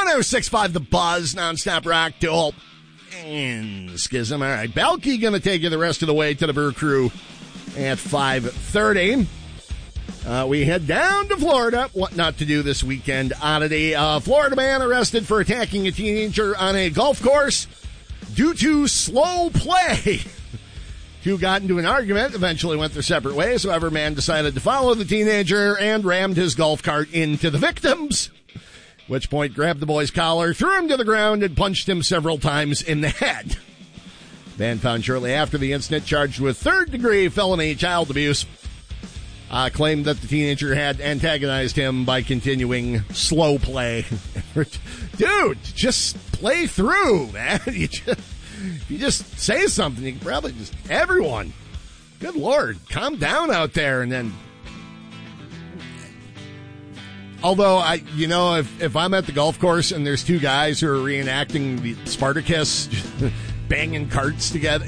106.5 The Buzz, nonstop rock, dual, and schism. All right, Belky going to take you the rest of the way to the Brew Crew at 5:30. We head down to Florida. What not to do this weekend oddity. Florida man arrested for attacking a teenager on a golf course due to slow play. Two got into an argument, eventually went their separate ways. However, man decided to follow the teenager and rammed his golf cart into the victims. At which point, grabbed the boy's collar, threw him to the ground, and punched him several times in the head. Man found shortly after the incident, charged with third-degree felony child abuse. Claimed that the teenager had antagonized him by continuing slow play. Dude, just play through, man. You just say something, you can probably just... Everyone. Good Lord. Calm down out there, and then... Although, if I'm at the golf course and there's two guys who are reenacting the Spartacus, banging carts together,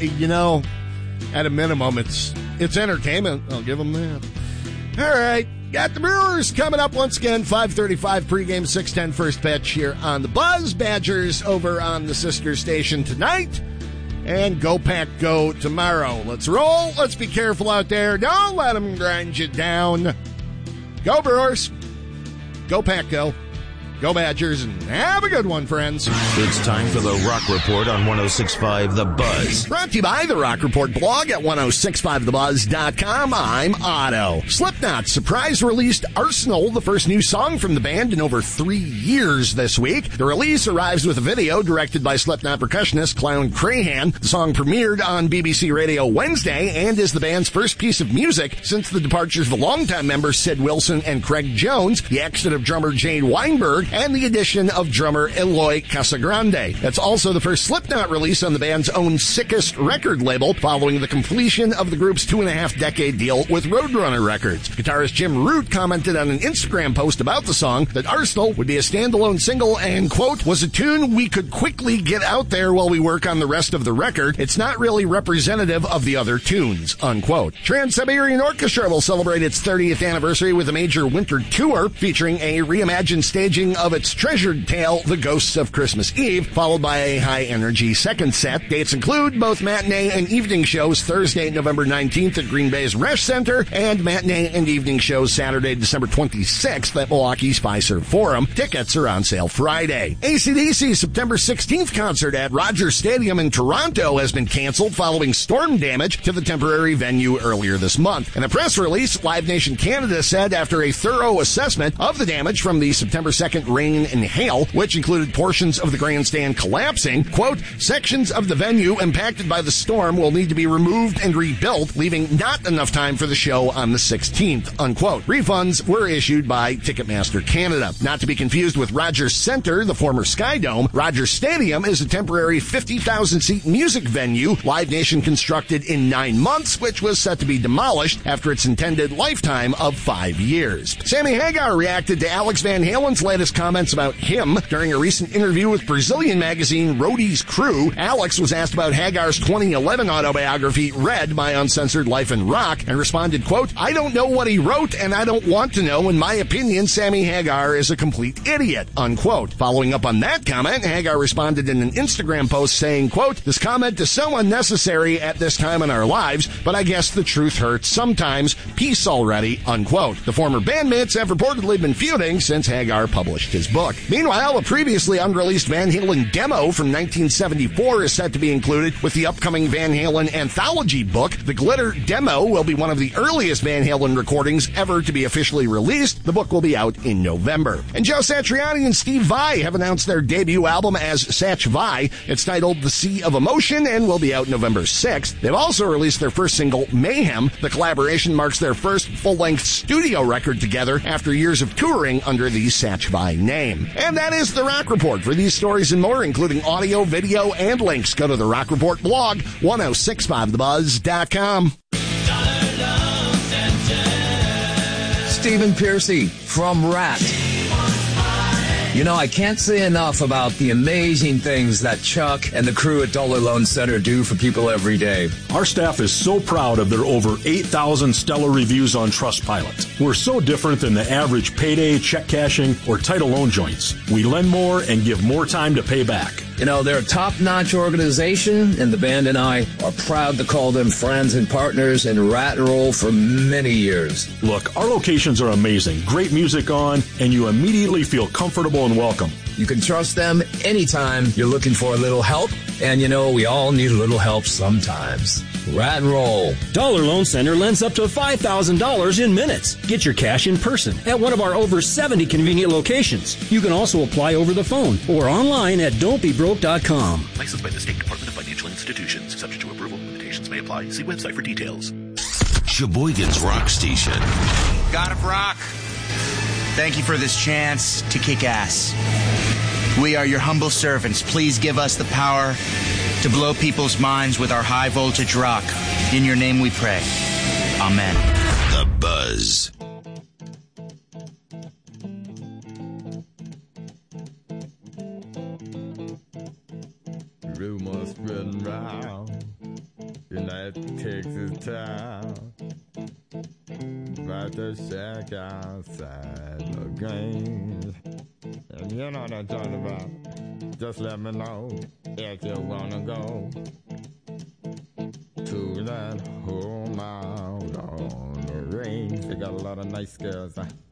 at a minimum, it's entertainment. I'll give them that. All right, got the Brewers coming up once again, 5:35 pregame, 6:10 first pitch here on the Buzz. Badgers over on the sister station tonight, and Go Pack Go tomorrow. Let's roll. Let's be careful out there. Don't let them grind you down. Go Brewers. Go Pack Go. Go Badgers, and have a good one, friends. It's time for the Rock Report on 106.5 The Buzz. Brought to you by the Rock Report blog at 1065thebuzz.com. I'm Otto. Slipknot surprise released Arsenal, the first new song from the band in over 3 years this week. The release arrives with a video directed by Slipknot percussionist Clown Crahan. The song premiered on BBC Radio Wednesday and is the band's first piece of music since the departures of the longtime members Sid Wilson and Craig Jones, the exit of drummer Jay Weinberg, and the addition of drummer Eloy Casagrande. That's also the first Slipknot release on the band's own Sickest record label, following the completion of the group's 2.5-decade deal with Roadrunner Records. Guitarist Jim Root commented on an Instagram post about the song that Arsenal would be a standalone single and, quote, was a tune we could quickly get out there while we work on the rest of the record. It's not really representative of the other tunes, unquote. Trans-Siberian Orchestra will celebrate its 30th anniversary with a major winter tour featuring a reimagined staging of its treasured tale, The Ghosts of Christmas Eve, followed by a high-energy second set. Dates include both matinee and evening shows Thursday, November 19th at Green Bay's Resch Center, and matinee and evening shows Saturday, December 26th at Milwaukee's Fiserv Forum. Tickets are on sale Friday. AC/DC's September 16th concert at Rogers Stadium in Toronto has been canceled following storm damage to the temporary venue earlier this month. In a press release, Live Nation Canada said after a thorough assessment of the damage from the September 2nd rain and hail, which included portions of the grandstand collapsing, quote, sections of the venue impacted by the storm will need to be removed and rebuilt, leaving not enough time for the show on the 16th, unquote. Refunds were issued by Ticketmaster Canada. Not to be confused with Rogers Center, the former Sky Dome, Rogers Stadium is a temporary 50,000-seat music venue Live Nation constructed in 9 months, which was set to be demolished after its intended lifetime of 5 years. Sammy Hagar reacted to Alex Van Halen's latest comments about him. During a recent interview with Brazilian magazine Roadie's Crew, Alex was asked about Hagar's 2011 autobiography, Red, My Uncensored Life in Rock, and responded, quote, I don't know what he wrote, and I don't want to know. In my opinion, Sammy Hagar is a complete idiot, unquote. Following up on that comment, Hagar responded in an Instagram post saying, quote, this comment is so unnecessary at this time in our lives, but I guess the truth hurts sometimes. Peace already, unquote. The former bandmates have reportedly been feuding since Hagar published his book. Meanwhile, a previously unreleased Van Halen demo from 1974 is set to be included with the upcoming Van Halen anthology book. The Glitter demo will be one of the earliest Van Halen recordings ever to be officially released. The book will be out in November. And Joe Satriani and Steve Vai have announced their debut album as Satch Vai. It's titled The Sea of Emotion and will be out November 6th. They've also released their first single, Mayhem. The collaboration marks their first full-length studio record together after years of touring under the Satch Vai name. And that is the Rock Report. For these stories and more, including audio, video, and links, go to the Rock Report blog, 1065thebuzz.com. Stephen Piercy from Rat. You know, I can't say enough about the amazing things that Chuck and the crew at Dollar Loan Center do for people every day. Our staff is so proud of their over 8,000 stellar reviews on Trustpilot. We're so different than the average payday, check cashing, or title loan joints. We lend more and give more time to pay back. You know, they're a top-notch organization, and the band and I are proud to call them friends and partners in Rat and Roll for many years. Look, our locations are amazing. Great music on, and you immediately feel comfortable and welcome. You can trust them anytime you're looking for a little help, and you know, we all need a little help sometimes. Rat and Roll. Dollar Loan Center lends up to $5,000 in minutes. Get your cash in person at one of our over 70 convenient locations. You can also apply over the phone or online at don'tbebroke.com. Licensed by the State Department of Financial Institutions. Subject to approval. Limitations may apply. See website for details. Sheboygan's Rock Station. God of Rock, thank you for this chance to kick ass. We are your humble servants. Please give us the power to blow people's minds with our high voltage rock. In your name we pray. Amen. The Buzz. Rumors spreading round in that Texas town about the shack outside the game. And you know what I'm talking about. Just let me know if you wanna go to that home out on the range. They got a lot of nice girls.